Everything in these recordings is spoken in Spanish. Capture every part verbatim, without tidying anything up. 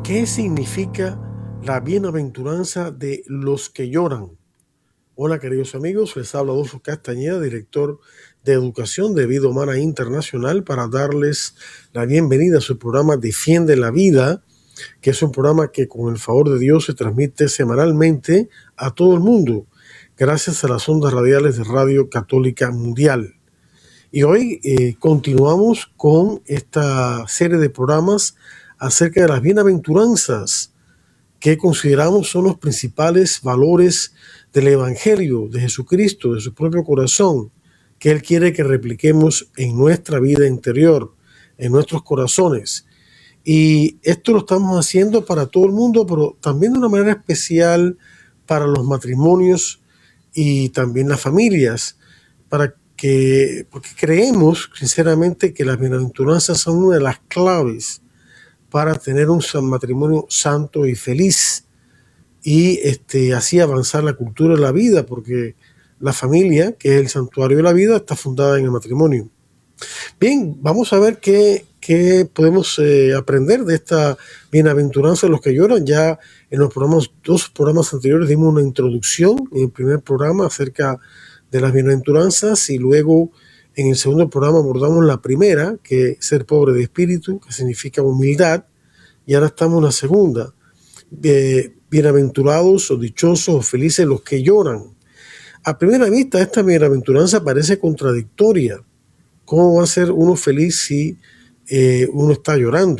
¿Qué significa la bienaventuranza de los que lloran? Hola queridos amigos, les habla Adolfo Castañeda, director de Educación de Vida Humana Internacional, para darles la bienvenida a su programa Defiende la Vida, que es un programa que con el favor de Dios se transmite semanalmente a todo el mundo, gracias a las ondas radiales de Radio Católica Mundial. Y hoy eh, continuamos con esta serie de programas acerca de las bienaventuranzas que consideramos son los principales valores del Evangelio de Jesucristo, de su propio corazón, que Él quiere que repliquemos en nuestra vida interior, en nuestros corazones. Y esto lo estamos haciendo para todo el mundo, pero también de una manera especial para los matrimonios y también las familias, para que, porque creemos sinceramente que las bienaventuranzas son una de las claves para tener un matrimonio santo y feliz y este, así avanzar la cultura de la vida, porque la familia, que es el santuario de la vida, está fundada en el matrimonio. Bien, vamos a ver qué, qué podemos eh, aprender de esta bienaventuranza de los que lloran. Ya en los programas, dos programas anteriores dimos una introducción en el primer programa acerca de las bienaventuranzas y luego en el segundo programa abordamos la primera, que es ser pobre de espíritu, que significa humildad, y ahora estamos en la segunda, eh, bienaventurados o dichosos o felices los que lloran. A primera vista esta bienaventuranza parece contradictoria. ¿Cómo va a ser uno feliz si eh, uno está llorando?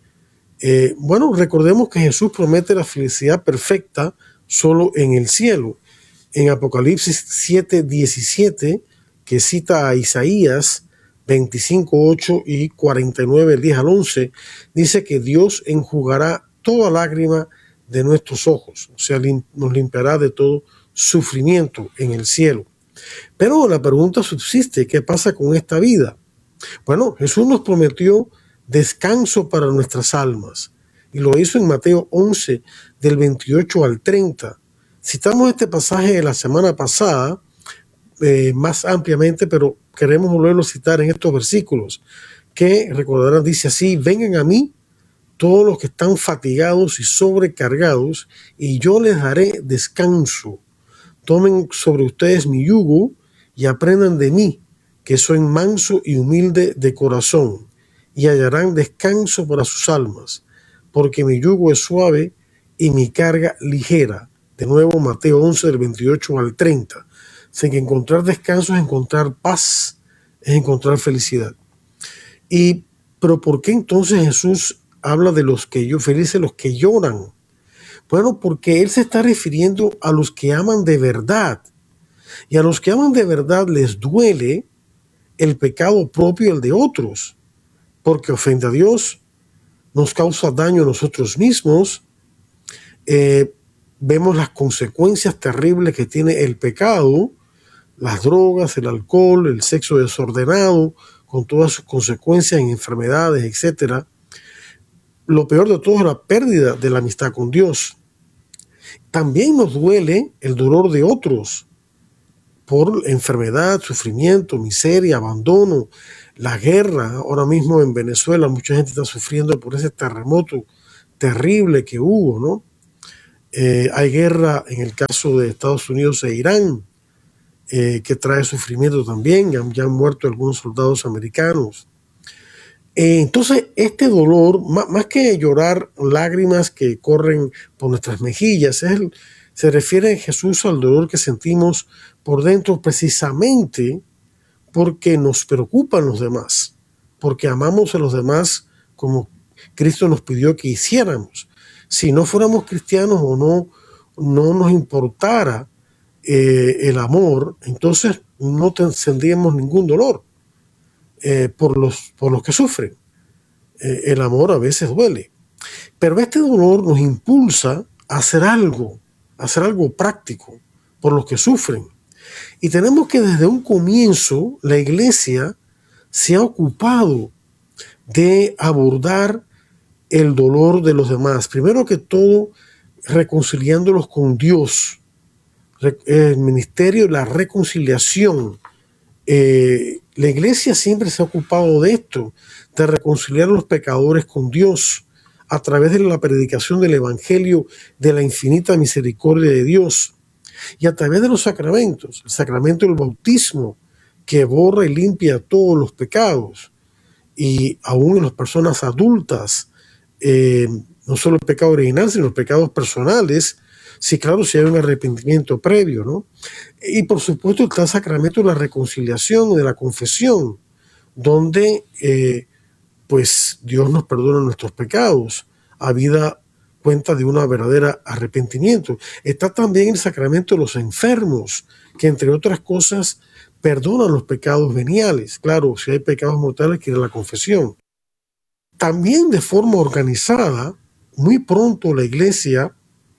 Eh, bueno, recordemos que Jesús promete la felicidad perfecta solo en el cielo. En Apocalipsis siete diecisiete, que cita a Isaías veinticinco ocho y cuarenta y nueve, el diez al once, dice que Dios enjugará toda lágrima de nuestros ojos, o sea, lim- nos limpiará de todo sufrimiento en el cielo. Pero la pregunta subsiste, ¿qué pasa con esta vida? Bueno, Jesús nos prometió descanso para nuestras almas y lo hizo en Mateo once, del veintiocho al treinta. Citamos este pasaje de la semana pasada eh, más ampliamente, pero queremos volverlo a citar en estos versículos, que recordarán, dice así: vengan a mí todos los que están fatigados y sobrecargados, y yo les daré descanso. Tomen sobre ustedes mi yugo y aprendan de mí, que soy manso y humilde de corazón, y hallarán descanso para sus almas, porque mi yugo es suave y mi carga ligera. De nuevo, Mateo once, del veintiocho al treinta. Así que encontrar descanso es encontrar paz, es encontrar felicidad. Y, pero ¿por qué entonces Jesús habla de los que yo, felices los que lloran? Bueno, porque Él se está refiriendo a los que aman de verdad. Y a los que aman de verdad les duele el pecado propio y el de otros, porque ofende a Dios, nos causa daño a nosotros mismos. Eh, vemos las consecuencias terribles que tiene el pecado, las drogas, el alcohol, el sexo desordenado, con todas sus consecuencias en enfermedades, etcétera. Lo peor de todo es la pérdida de la amistad con Dios. También nos duele el dolor de otros por enfermedad, sufrimiento, miseria, abandono, la guerra. Ahora mismo en Venezuela mucha gente está sufriendo por ese terremoto terrible que hubo, ¿no? Eh, hay guerra en el caso de Estados Unidos e Irán, eh, que trae sufrimiento también. Ya, ya han muerto algunos soldados americanos. Eh, entonces, este dolor, más, más que llorar lágrimas que corren por nuestras mejillas, es el, se refiere Jesús al dolor que sentimos por dentro, precisamente porque nos preocupan los demás, porque amamos a los demás como Cristo nos pidió que hiciéramos. Si no fuéramos cristianos o no, no nos importara eh, el amor, entonces no tendríamos ningún dolor eh, por, los, por los que sufren. Eh, el amor a veces duele, pero este dolor nos impulsa a hacer algo, a hacer algo práctico por los que sufren. Y tenemos que desde un comienzo la iglesia se ha ocupado de abordar el dolor de los demás. Primero que todo, reconciliándolos con Dios. El ministerio de la reconciliación. Eh, la iglesia siempre se ha ocupado de esto, de reconciliar a los pecadores con Dios, a través de la predicación del Evangelio de la infinita misericordia de Dios y a través de los sacramentos, el sacramento del bautismo que borra y limpia todos los pecados, y aún en las personas adultas, eh, no solo el pecado original, sino los pecados personales, sí, claro, si hay un arrepentimiento previo, ¿no? Y por supuesto está el sacramento de la reconciliación, de la confesión, donde eh, pues Dios nos perdona nuestros pecados, habida cuenta de una verdadera arrepentimiento. Está también el sacramento de los enfermos, que entre otras cosas perdonan los pecados veniales. Claro, si hay pecados mortales, quiere la confesión. También de forma organizada, muy pronto la Iglesia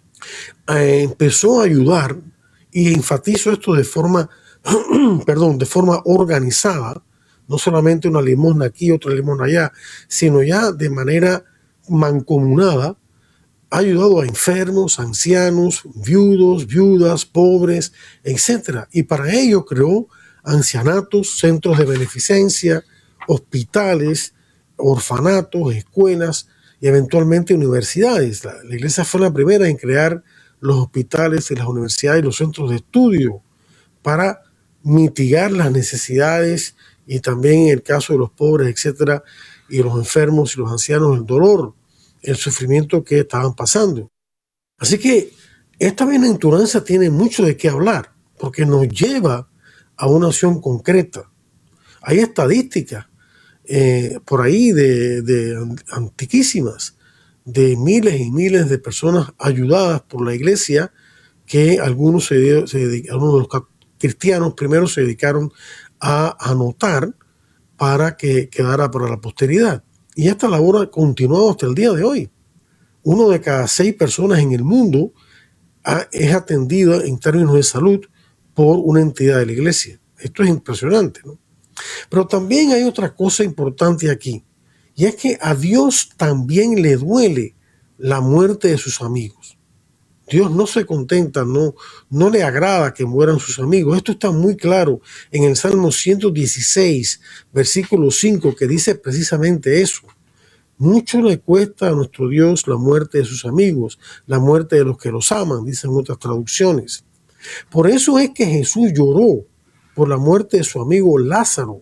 eh, empezó a ayudar, y enfatizo esto de forma, perdón, de forma organizada, no solamente una limosna aquí, otra limosna allá, sino ya de manera mancomunada, ha ayudado a enfermos, ancianos, viudos, viudas, pobres, etcétera. Y para ello creó ancianatos, centros de beneficencia, hospitales, orfanatos, escuelas y eventualmente universidades. La, la Iglesia fue la primera en crear los hospitales y las universidades y los centros de estudio para mitigar las necesidades y también en el caso de los pobres, etcétera, y los enfermos y los ancianos, el dolor, el sufrimiento que estaban pasando. Así que esta bienaventuranza tiene mucho de qué hablar, porque nos lleva a una acción concreta. Hay estadísticas eh, por ahí de, de antiquísimas, de miles y miles de personas ayudadas por la Iglesia, que algunos, se, se dedicaron, algunos de los cristianos primero se dedicaron a anotar para que quedara para la posteridad. Y esta labor ha continuado hasta el día de hoy. Uno de cada seis personas en el mundo ha, es atendida en términos de salud por una entidad de la Iglesia. Esto es impresionante, ¿no? Pero también hay otra cosa importante aquí, y es que a Dios también le duele la muerte de sus amigos. Dios no se contenta, no, no le agrada que mueran sus amigos. Esto está muy claro en el Salmo ciento dieciséis, versículo cinco, que dice precisamente eso. Mucho le cuesta a nuestro Dios la muerte de sus amigos, la muerte de los que los aman, dicen otras traducciones. Por eso es que Jesús lloró por la muerte de su amigo Lázaro,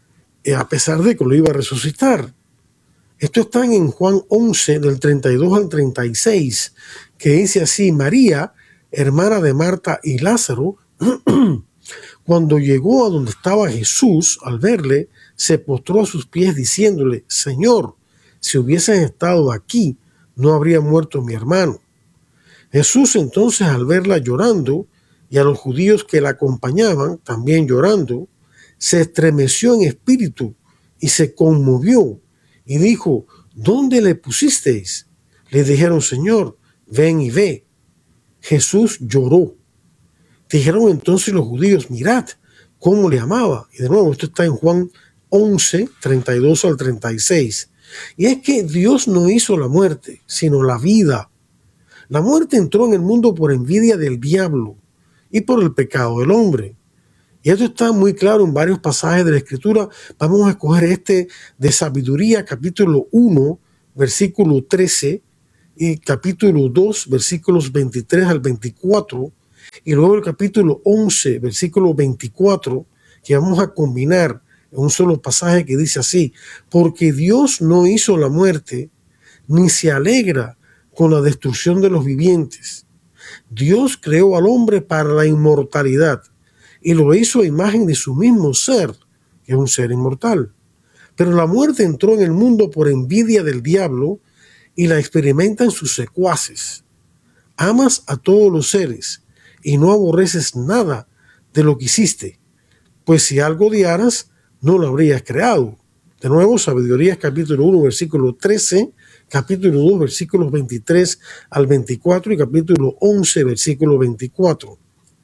a pesar de que lo iba a resucitar. Esto está en Juan once, del treinta y dos al treinta y seis, que dice así: María, hermana de Marta y Lázaro, cuando llegó a donde estaba Jesús, al verle, se postró a sus pies diciéndole: Señor, si hubieses estado aquí, no habría muerto mi hermano. Jesús entonces, al verla llorando, y a los judíos que la acompañaban también llorando, se estremeció en espíritu y se conmovió y dijo: ¿Dónde le pusisteis? Le dijeron: Señor, ven y ve. Jesús lloró. Dijeron entonces los judíos: mirad cómo le amaba. Y de nuevo, esto está en Juan once, treinta y dos al treinta y seis. Y es que Dios no hizo la muerte, sino la vida. La muerte entró en el mundo por envidia del diablo y por el pecado del hombre. Y esto está muy claro en varios pasajes de la Escritura. Vamos a escoger este de Sabiduría, capítulo uno, versículo trece, y capítulo dos, versículos veintitrés al veinticuatro, y luego el capítulo once, versículo veinticuatro, que vamos a combinar en un solo pasaje que dice así: porque Dios no hizo la muerte, ni se alegra con la destrucción de los vivientes. Dios creó al hombre para la inmortalidad, y lo hizo a imagen de su mismo ser, que es un ser inmortal. Pero la muerte entró en el mundo por envidia del diablo, y la experimentan sus secuaces. Amas a todos los seres, y no aborreces nada de lo que hiciste, pues si algo odiaras, no lo habrías creado. De nuevo, Sabiduría, capítulo uno, versículo trece, capítulo dos, versículos veintitrés al veinticuatro, y capítulo once, versículo veinticuatro.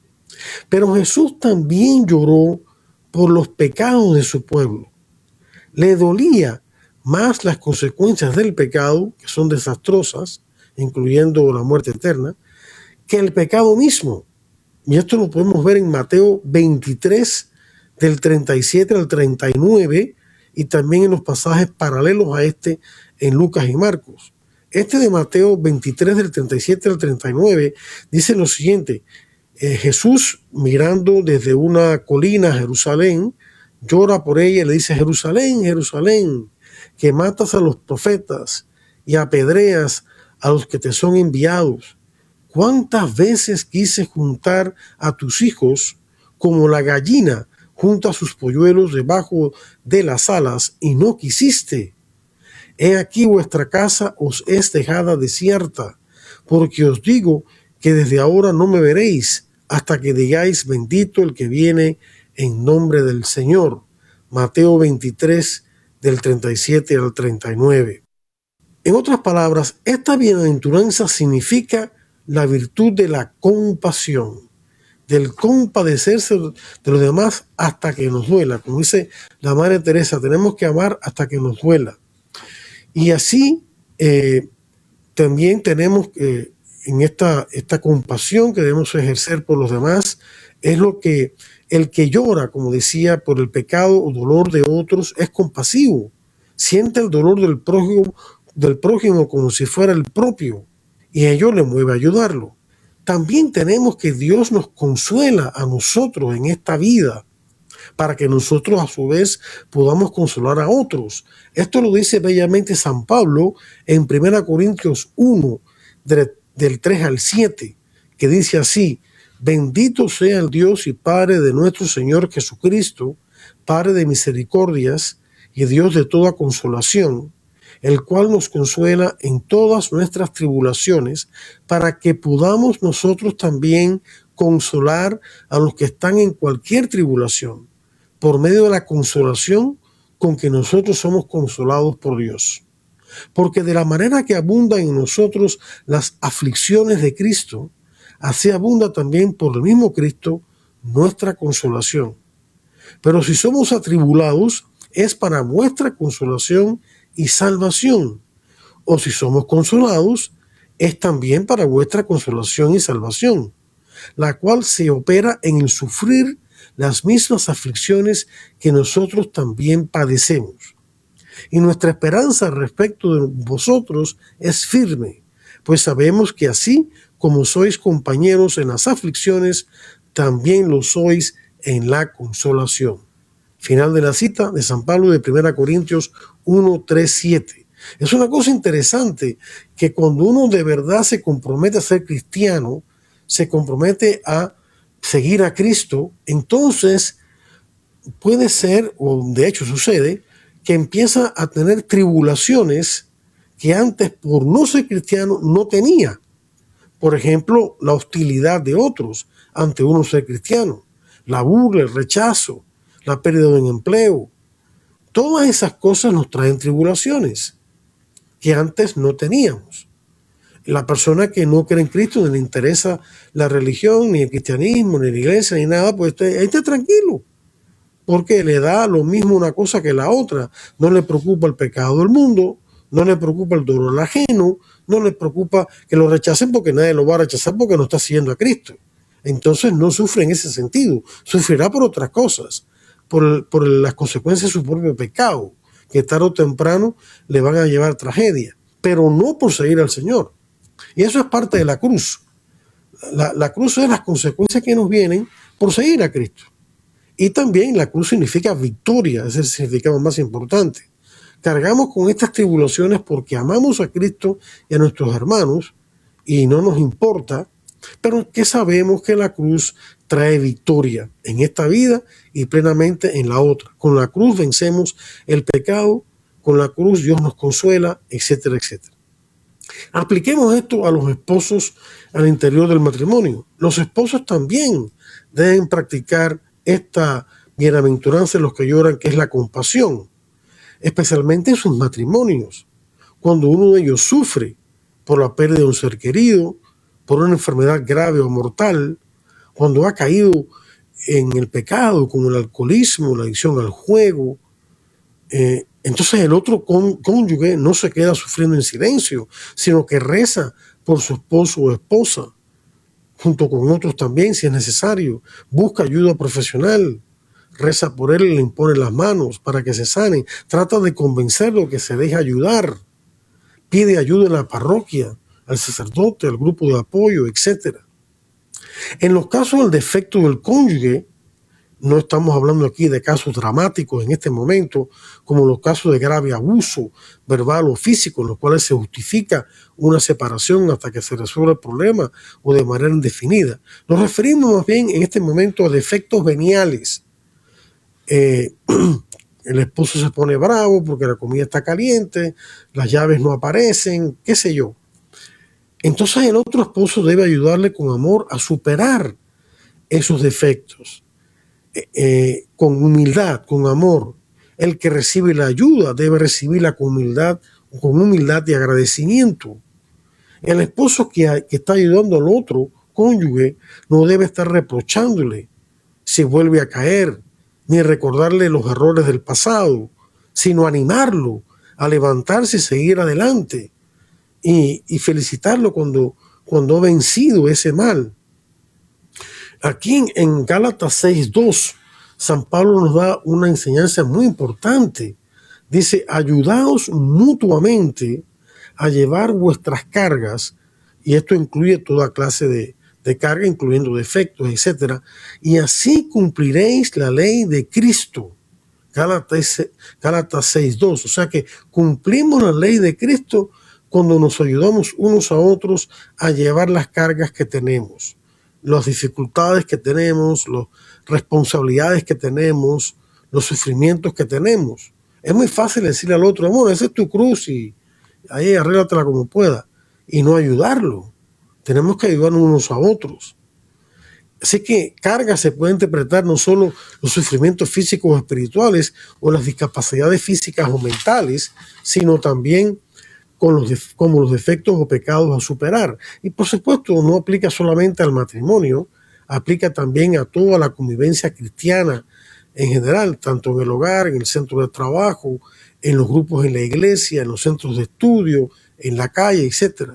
Pero Jesús también lloró por los pecados de su pueblo. Le dolía más las consecuencias del pecado, que son desastrosas, incluyendo la muerte eterna, que el pecado mismo. Y esto lo podemos ver en Mateo veintitrés, del treinta y siete al treinta y nueve, y también en los pasajes paralelos a este en Lucas y Marcos. Este de Mateo veintitrés, del treinta y siete al treinta y nueve, dice lo siguiente: eh, Jesús, mirando desde una colina, Jerusalén, llora por ella y le dice: Jerusalén, Jerusalén, que matas a los profetas y apedreas a los que te son enviados. ¿Cuántas veces quise juntar a tus hijos como la gallina junta sus polluelos debajo de las alas, y no quisiste? He aquí vuestra casa os es dejada desierta, porque os digo que desde ahora no me veréis hasta que digáis: bendito el que viene en nombre del Señor. Mateo veintitrés, del treinta y siete al treinta y nueve. En otras palabras, esta bienaventuranza significa la virtud de la compasión, del compadecerse de los demás hasta que nos duela. Como dice la Madre Teresa, tenemos que amar hasta que nos duela. Y así eh, también tenemos que, en esta, esta compasión que debemos ejercer por los demás, es lo que el que llora, como decía, por el pecado o dolor de otros, es compasivo. Siente el dolor del prójimo, del prójimo como si fuera el propio, y ello le mueve a ayudarlo. También tenemos que Dios nos consuela a nosotros en esta vida, para que nosotros a su vez podamos consolar a otros. Esto lo dice bellamente San Pablo en primera Corintios uno, del tres al siete, que dice así: bendito sea el Dios y Padre de nuestro Señor Jesucristo, Padre de misericordias y Dios de toda consolación, el cual nos consuela en todas nuestras tribulaciones, para que podamos nosotros también consolar a los que están en cualquier tribulación, por medio de la consolación con que nosotros somos consolados por Dios. Porque de la manera que abundan en nosotros las aflicciones de Cristo, así abunda también por el mismo Cristo nuestra consolación. Pero si somos atribulados, es para vuestra consolación y salvación. O si somos consolados, es también para vuestra consolación y salvación, la cual se opera en el sufrir las mismas aflicciones que nosotros también padecemos. Y nuestra esperanza respecto de vosotros es firme, pues sabemos que así como sois compañeros en las aflicciones, también lo sois en la consolación. Final de la cita de San Pablo de primera Corintios uno, tres, siete. Es una cosa interesante que cuando uno de verdad se compromete a ser cristiano, se compromete a seguir a Cristo, entonces puede ser, o de hecho sucede, que empieza a tener tribulaciones que antes, por no ser cristiano, no tenía. Por ejemplo, la hostilidad de otros ante uno ser cristiano, la burla, el rechazo, la pérdida de un empleo. Todas esas cosas nos traen tribulaciones que antes no teníamos. La persona que no cree en Cristo, ni le interesa la religión, ni el cristianismo, ni la iglesia, ni nada, pues ahí está tranquilo, porque le da lo mismo una cosa que la otra. No le preocupa el pecado del mundo, no le preocupa el dolor ajeno, no le preocupa que lo rechacen, porque nadie lo va a rechazar porque no está siguiendo a Cristo. Entonces no sufre en ese sentido, sufrirá por otras cosas, por, el, por las consecuencias de su propio pecado, que tarde o temprano le van a llevar tragedia, pero no por seguir al Señor. Y eso es parte de la cruz. La, la cruz es las consecuencias que nos vienen por seguir a Cristo. Y también la cruz significa victoria, es el significado más importante. Cargamos con estas tribulaciones porque amamos a Cristo y a nuestros hermanos y no nos importa, pero que sabemos que la cruz trae victoria en esta vida y plenamente en la otra. Con la cruz vencemos el pecado, con la cruz Dios nos consuela, etcétera, etcétera. Apliquemos esto a los esposos al interior del matrimonio. Los esposos también deben practicar esta bienaventuranza en los que lloran, que es la compasión, especialmente en sus matrimonios, cuando uno de ellos sufre por la pérdida de un ser querido, por una enfermedad grave o mortal, cuando ha caído en el pecado, como el alcoholismo, la adicción al juego. Eh, entonces el otro cónyuge no se queda sufriendo en silencio, sino que reza por su esposo o esposa, junto con otros también, si es necesario. Busca ayuda profesional, reza por él y le impone las manos para que se sane. Trata de convencerlo que se deje ayudar, pide ayuda en la parroquia, al sacerdote, al grupo de apoyo, etcétera. En los casos del defecto del cónyuge, no estamos hablando aquí de casos dramáticos en este momento, como los casos de grave abuso verbal o físico, en los cuales se justifica una separación hasta que se resuelva el problema o de manera indefinida. Nos referimos más bien en este momento a defectos veniales. Eh, el esposo se pone bravo porque la comida está caliente, las llaves no aparecen, qué sé yo. Entonces el otro esposo debe ayudarle con amor a superar esos defectos. Eh, con humildad, con amor. El que recibe la ayuda debe recibirla con humildad, con humildad y agradecimiento. El esposo que, que está ayudando al otro cónyuge no debe estar reprochándole si vuelve a caer, ni recordarle los errores del pasado, sino animarlo a levantarse y seguir adelante y, y felicitarlo cuando, cuando ha vencido ese mal. Aquí en Gálatas seis dos, San Pablo nos da una enseñanza muy importante. Dice, ayudaos mutuamente a llevar vuestras cargas, y esto incluye toda clase de, de carga, incluyendo defectos, etcétera, y así cumpliréis la ley de Cristo. Gálatas, Gálatas seis dos, o sea que cumplimos la ley de Cristo cuando nos ayudamos unos a otros a llevar las cargas que tenemos, las dificultades que tenemos, las responsabilidades que tenemos, los sufrimientos que tenemos. Es muy fácil decirle al otro, amor, esa es tu cruz y ahí arréglatela como pueda, y no ayudarlo. Tenemos que ayudarnos unos a otros. Así que carga se puede interpretar no solo los sufrimientos físicos o espirituales o las discapacidades físicas o mentales, sino también con los, como los defectos o pecados a superar. Y por supuesto no aplica solamente al matrimonio, aplica también a toda la convivencia cristiana en general, tanto en el hogar, en el centro de trabajo, en los grupos en la iglesia, en los centros de estudio, en la calle, etcétera.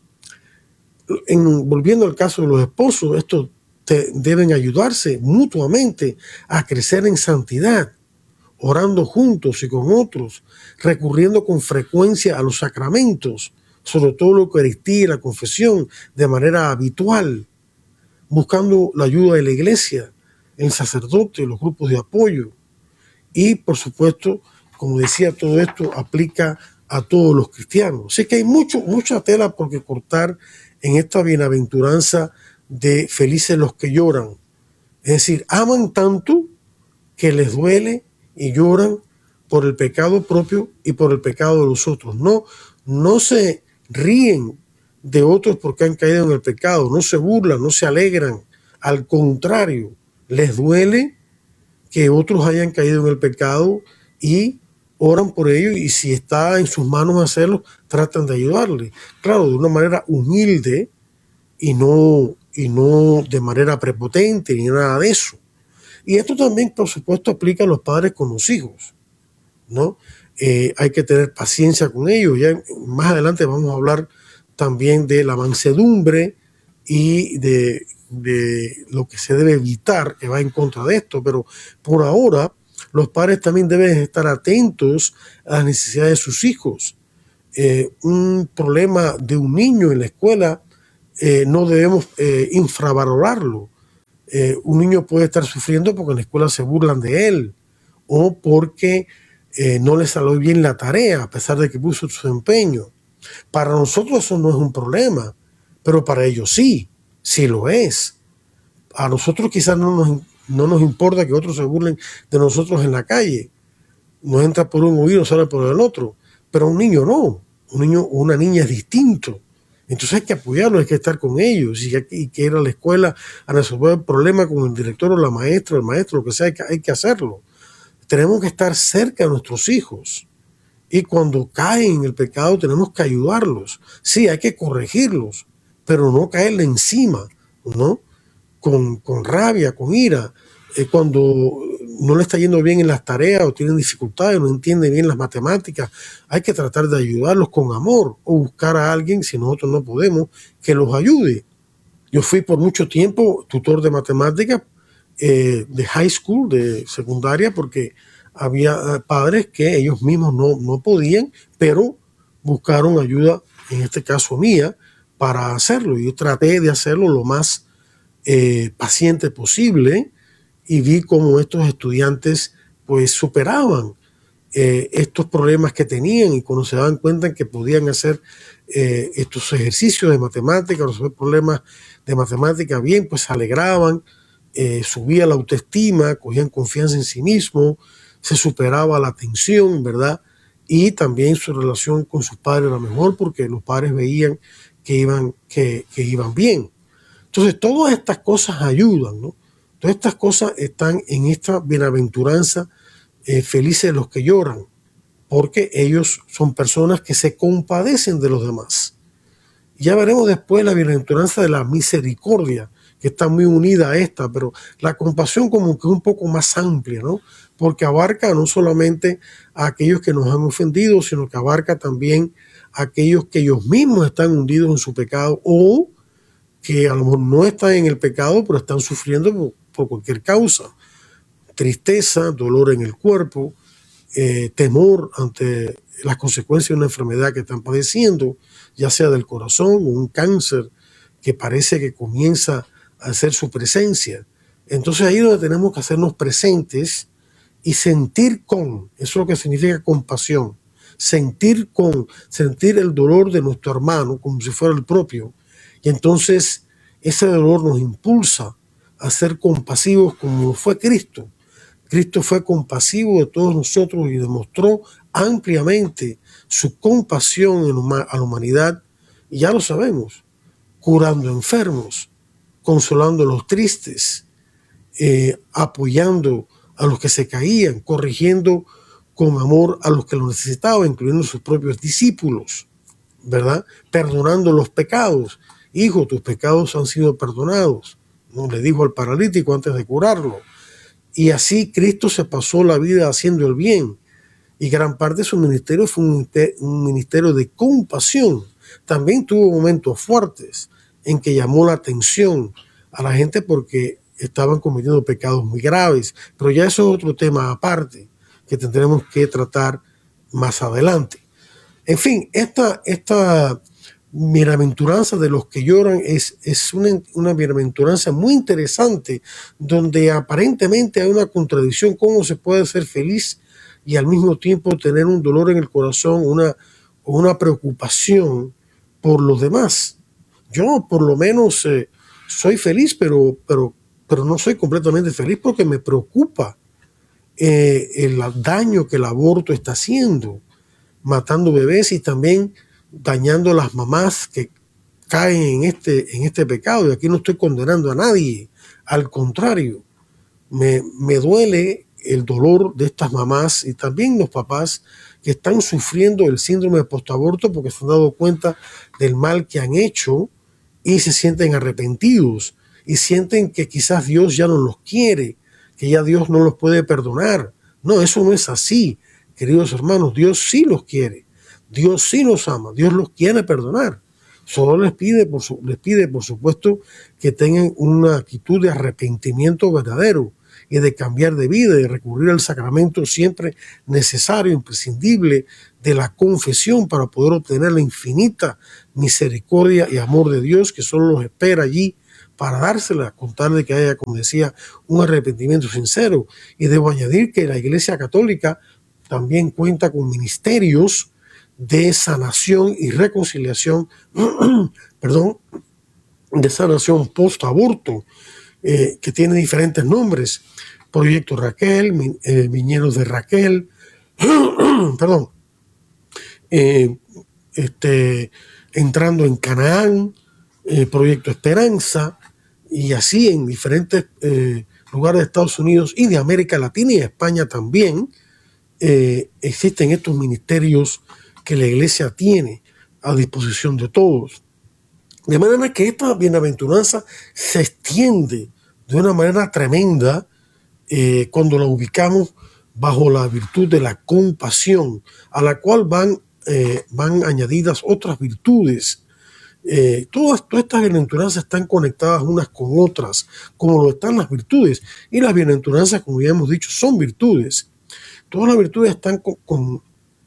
En, volviendo al caso de los esposos, estos te, deben ayudarse mutuamente a crecer en santidad, orando juntos y con otros, recurriendo con frecuencia a los sacramentos, sobre todo la Eucaristía y la confesión, de manera habitual, buscando la ayuda de la iglesia, el sacerdote, los grupos de apoyo. Y, por supuesto, como decía, todo esto aplica a todos los cristianos. Así que hay mucho, mucha tela por que cortar en esta bienaventuranza de felices los que lloran. Es decir, aman tanto que les duele y lloran por el pecado propio y por el pecado de los otros. No, no se ríen de otros porque han caído en el pecado, no se burlan, no se alegran. Al contrario, les duele que otros hayan caído en el pecado y oran por ello, y si está en sus manos hacerlo, tratan de ayudarle. Claro, de una manera humilde y no, y no de manera prepotente ni nada de eso. Y esto también, por supuesto, aplica a los padres con los hijos, ¿no? Eh, hay que tener paciencia con ellos. Ya más adelante vamos a hablar también de la mansedumbre y de, de lo que se debe evitar, que va en contra de esto. Pero por ahora, los padres también deben estar atentos a las necesidades de sus hijos. Eh, un problema de un niño en la escuela eh, no debemos eh, infravalorarlo. Eh, un niño puede estar sufriendo porque en la escuela se burlan de él o porque eh, no le salió bien la tarea a pesar de que puso su empeño. Para nosotros eso no es un problema, pero para ellos sí, sí lo es. A nosotros quizás no nos, no nos importa que otros se burlen de nosotros en la calle. Nos entra por un oído, sale por el otro. Pero un niño no. Un niño o una niña es distinto. Entonces hay que apoyarlos, hay que estar con ellos y hay que, y que ir a la escuela a resolver el problema con el director o la maestra, el maestro, lo que sea, hay que, hay que hacerlo. Tenemos que estar cerca de nuestros hijos y cuando caen en el pecado tenemos que ayudarlos. Sí, hay que corregirlos, pero no caerle encima, ¿no? Con, con rabia, con ira. Eh, cuando no le está yendo bien en las tareas o tienen dificultades, no entiende bien las matemáticas, hay que tratar de ayudarlos con amor o buscar a alguien, si nosotros no podemos, que los ayude. Yo fui por mucho tiempo tutor de matemáticas eh, de high school, de secundaria, porque había padres que ellos mismos no, no podían, pero buscaron ayuda, en este caso mía, para hacerlo. Yo traté de hacerlo lo más eh, paciente posible y vi cómo estos estudiantes pues superaban eh, estos problemas que tenían, y cuando se daban cuenta que podían hacer eh, estos ejercicios de matemática, resolver problemas de matemática bien, pues se alegraban, eh, subía la autoestima, cogían confianza en sí mismos, se superaba la tensión, ¿verdad? Y también su relación con sus padres era mejor porque los padres veían que iban, que, que iban bien. Entonces, todas estas cosas ayudan, ¿no? Todas estas cosas están en esta bienaventuranza, eh, felices los que lloran, porque ellos son personas que se compadecen de los demás. Ya veremos después la bienaventuranza de la misericordia, que está muy unida a esta, pero la compasión como que es un poco más amplia, ¿no? Porque abarca no solamente a aquellos que nos han ofendido, sino que abarca también a aquellos que ellos mismos están hundidos en su pecado, o que a lo mejor no están en el pecado, pero están sufriendo por, por cualquier causa. Tristeza, dolor en el cuerpo, eh, temor ante las consecuencias de una enfermedad que están padeciendo, ya sea del corazón o un cáncer que parece que comienza a hacer su presencia. Entonces ahí es donde tenemos que hacernos presentes y sentir con, eso es lo que significa compasión, sentir con, sentir el dolor de nuestro hermano como si fuera el propio. Y entonces ese dolor nos impulsa a ser compasivos como fue Cristo. Cristo fue compasivo de todos nosotros y demostró ampliamente su compasión a la humanidad, y ya lo sabemos, curando enfermos, consolando a los tristes, eh, apoyando a los que se caían, corrigiendo con amor a los que lo necesitaban, incluyendo sus propios discípulos, ¿verdad? Perdonando los pecados. Hijo, tus pecados han sido perdonados, ¿no? Le dijo al paralítico antes de curarlo. Y así Cristo se pasó la vida haciendo el bien, y gran parte de su ministerio fue un ministerio de compasión. También tuvo momentos fuertes en que llamó la atención a la gente porque estaban cometiendo pecados muy graves, pero ya eso es otro tema aparte que tendremos que tratar más adelante. En fin, esta, esta bienaventuranza de los que lloran es, es una, una bienaventuranza muy interesante, donde aparentemente hay una contradicción: cómo se puede ser feliz y al mismo tiempo tener un dolor en el corazón, una, una preocupación por los demás. Yo por lo menos eh, soy feliz, pero, pero, pero no soy completamente feliz porque me preocupa eh, el daño que el aborto está haciendo, matando bebés y también dañando a las mamás que caen en este, en este pecado. Y aquí no estoy condenando a nadie, al contrario, me, me duele el dolor de estas mamás y también los papás que están sufriendo el síndrome de postaborto porque se han dado cuenta del mal que han hecho y se sienten arrepentidos y sienten que quizás Dios ya no los quiere, que ya Dios no los puede perdonar. No, eso no es así, queridos hermanos. Dios sí los quiere, Dios sí los ama, Dios los quiere perdonar. Solo les pide, por su, les pide, por supuesto, que tengan una actitud de arrepentimiento verdadero y de cambiar de vida y recurrir al sacramento siempre necesario, imprescindible, de la confesión, para poder obtener la infinita misericordia y amor de Dios que solo los espera allí para dársela, con tal de que haya, como decía, un arrepentimiento sincero. Y debo añadir que la Iglesia Católica también cuenta con ministerios de sanación y reconciliación, perdón, de sanación post-aborto, eh, que tiene diferentes nombres: Proyecto Raquel, eh, Viñedos de Raquel, perdón, eh, este, Entrando en Canaán, eh, Proyecto Esperanza, y así en diferentes eh, lugares de Estados Unidos y de América Latina y España también eh, existen estos ministerios que la Iglesia tiene a disposición de todos. De manera que esta bienaventuranza se extiende de una manera tremenda eh, cuando la ubicamos bajo la virtud de la compasión, a la cual van, eh, van añadidas otras virtudes. Eh, todas, todas estas bienaventuranzas están conectadas unas con otras, como lo están las virtudes. Y las bienaventuranzas, como ya hemos dicho, son virtudes. Todas las virtudes están con, con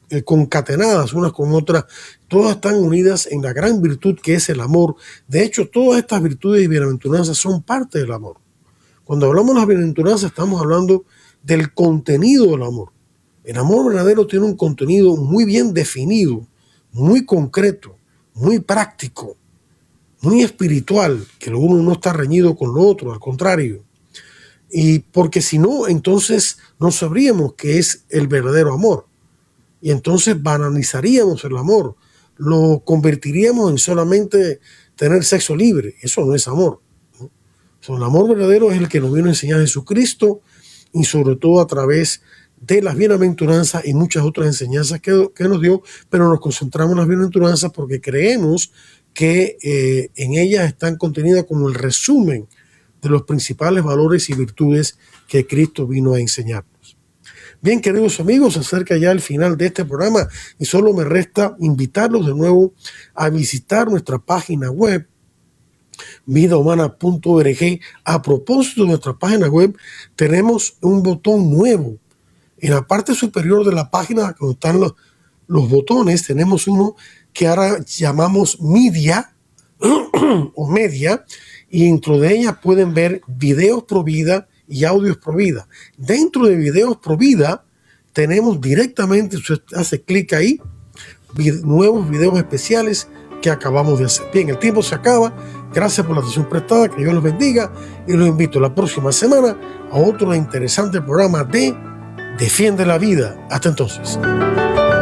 eh, concatenadas unas con otras, todas están unidas en la gran virtud que es el amor. De hecho, todas estas virtudes y bienaventuranzas son parte del amor. Cuando hablamos de las bienaventuranzas estamos hablando del contenido del amor. El amor verdadero tiene un contenido muy bien definido, muy concreto, muy práctico, muy espiritual, que lo uno no está reñido con lo otro, al contrario. Y porque si no, entonces no sabríamos qué es el verdadero amor. Y entonces banalizaríamos el amor, lo convertiríamos en solamente tener sexo libre. Eso no es amor, ¿no? O sea, el amor verdadero es el que nos vino a enseñar Jesucristo, y sobre todo a través de las bienaventuranzas y muchas otras enseñanzas que, que nos dio, pero nos concentramos en las bienaventuranzas porque creemos que eh, en ellas están contenidas como el resumen de los principales valores y virtudes que Cristo vino a enseñarnos. Bien, queridos amigos, acerca ya el final de este programa y solo me resta invitarlos de nuevo a visitar nuestra página web vida humana punto org. A propósito de nuestra página web, tenemos un botón nuevo. En la parte superior de la página, donde están los, los botones, tenemos uno que ahora llamamos Media o Media, y dentro de ella pueden ver videos pro vida y audios pro vida. Dentro de videos pro vida tenemos directamente, usted hace clic ahí, nuevos videos especiales que acabamos de hacer. Bien, el tiempo se acaba. Gracias por la atención prestada, que Dios los bendiga, y los invito la próxima semana a otro interesante programa de Defiende la Vida. Hasta entonces.